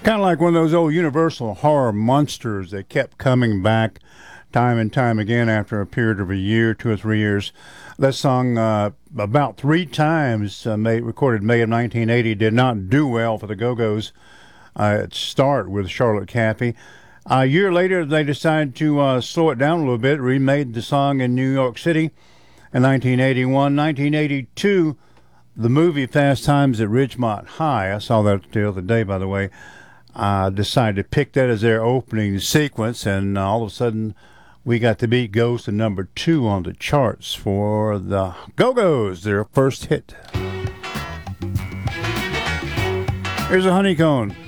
Kind of like one of those old Universal horror monsters that kept coming back time and time again after a period of a year, 2 or 3 years. That song, about 3 times, recorded May of 1980, did not do well for the Go-Go's at start with Charlotte Caffey. A year later, they decided to slow it down a little bit, remade the song in New York City in 1981. 1982, the movie Fast Times at Ridgemont High, I saw that the other day, by the way, decided to pick that as their opening sequence, and all of a sudden we got the beat goes to number 2 on the charts for the Go-Go's, their first hit. Here's a honeycomb.